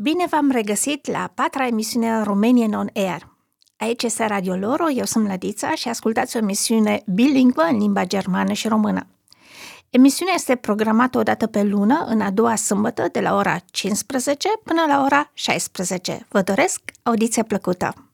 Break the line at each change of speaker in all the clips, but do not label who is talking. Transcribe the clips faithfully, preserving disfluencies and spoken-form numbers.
Bine v-am regăsit la patra emisiune Romanian on Air. Aici este Radio Loro, eu sunt Lădița și ascultați o emisiune bilingvă în limba germană și română. Emisiunea este programată o dată pe lună, în a doua sâmbătă, de la ora cincisprezece până la ora șaisprezece. Vă doresc audiție plăcută!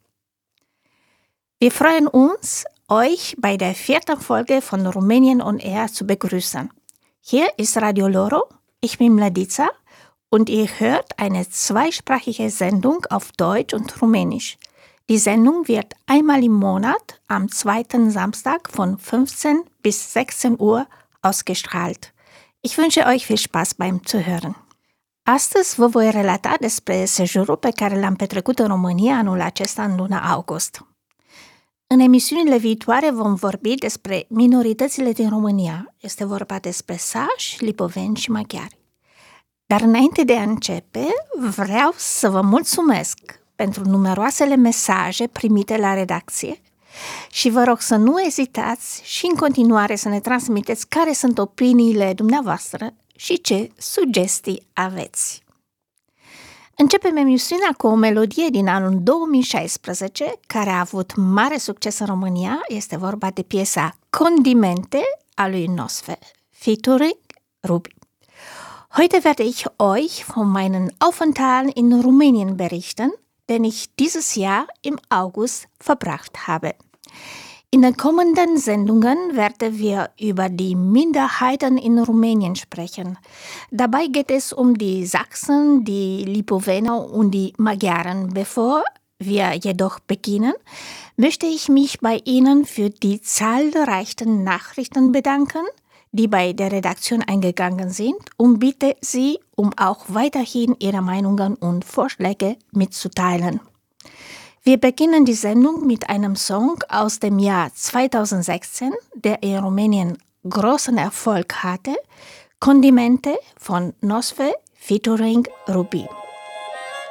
Wir freuen uns, euch bei der vierten Folge von Romanian on Air zu begrüßen. Hier ist Radio Loro, ich bin Lădița und ihr hört eine zweisprachige Sendung auf Deutsch und Rumänisch. Die Sendung wird einmal im Monat am zweiten Samstag von fünfzehn bis sechzehn Uhr ausgestrahlt. Ich wünsche euch viel Spaß beim Zuhören. Astăzi vă voi relata despre sejurul pe care l-am petrecut în România anul acesta în luna august. În emisiunile viitoare vom vorbi despre minoritățile din România. Este vorba despre sași, lipoveni și maghiari. Dar înainte de a începe, vreau să vă mulțumesc pentru numeroasele mesaje primite la redacție și vă rog să nu ezitați și în continuare să ne transmiteți care sunt opiniile dumneavoastră și ce sugestii aveți. Începem emisiunea cu o melodie din anul două mii șaisprezece, care a avut mare succes în România. Este vorba de piesa Condimente a lui Nosfe, featuring Ruby. Heute werde ich euch von meinen Aufenthalten in Rumänien berichten, den ich dieses Jahr im August verbracht habe. In den kommenden Sendungen werden wir über die Minderheiten in Rumänien sprechen. Dabei geht es um die Sachsen, die Lipovener und die Magyaren. Bevor wir jedoch beginnen, möchte ich mich bei Ihnen für die zahlreichen Nachrichten bedanken, die bei der Redaktion eingegangen sind, und bitte Sie, um auch weiterhin Ihre Meinungen und Vorschläge mitzuteilen. Wir beginnen die Sendung mit einem Song aus dem Jahr zweitausendsechzehn, der in Rumänien großen Erfolg hatte, Condimente von Nosfe featuring Ruby.